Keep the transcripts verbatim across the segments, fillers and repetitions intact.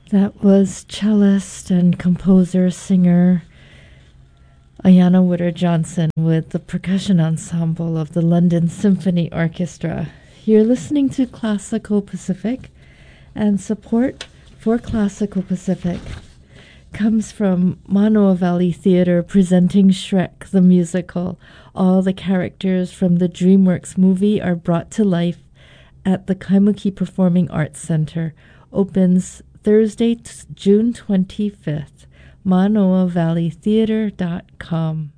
That was cellist and composer, singer Ayanna Witter Johnson with the percussion ensemble of the London Symphony Orchestra. You're listening to Classical Pacific, and support for Classical Pacific comes from Manoa Valley Theatre presenting Shrek the Musical. All the characters from the DreamWorks movie are brought to life at the Kaimuki Performing Arts Center. Opens Thursday, t- June twenty-fifth. manoa valley theater dot com.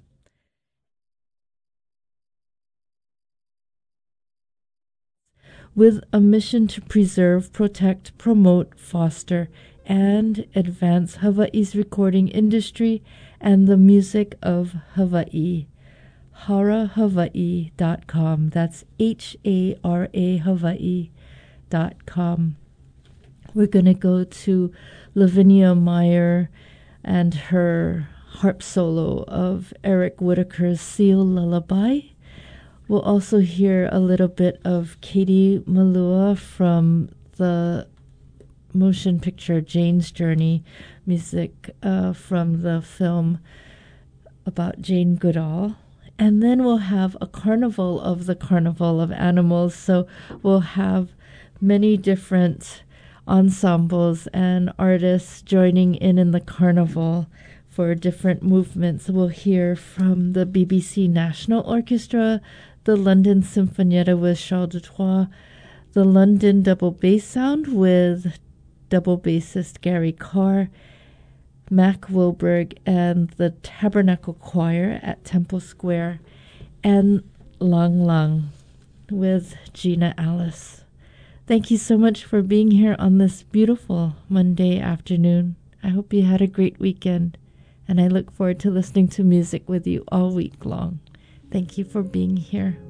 With a mission to preserve, protect, promote, foster, and advance Hawaii's recording industry and the music of Hawaii. hara hawaii dot com. That's H A R A Hawaii dot com. We're going to go to Lavinia Meyer and her harp solo of Eric Whitacre's Seal Lullaby. We'll also hear a little bit of Katie Malua from the motion picture Jane's Journey, music uh, from the film about Jane Goodall. And then we'll have a carnival of the Carnival of Animals. So we'll have many different ensembles and artists joining in in the carnival for different movements. We'll hear from the B B C National Orchestra, the London Sinfonietta with Charles Dutoit, the London Double Bass Sound with double bassist Gary Carr, Mac Wilberg, and the Tabernacle Choir at Temple Square, and Lang Lang with Gina Alice. Thank you so much for being here on this beautiful Monday afternoon. I hope you had a great weekend, and I look forward to listening to music with you all week long. Thank you for being here.